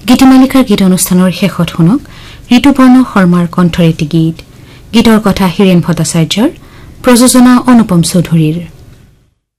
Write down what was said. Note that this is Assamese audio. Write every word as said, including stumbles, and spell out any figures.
গীতিমালিকাৰ গীত অনুষ্ঠানৰ শেষত শুনক ঋতুপৰ্ণ শৰ্মাৰ কণ্ঠৰে এটি গীত। গীতৰ কথা হীৰেন ভট্টাচাৰ্যৰ, প্ৰযোজনা অনুপম চৌধুৰীৰ।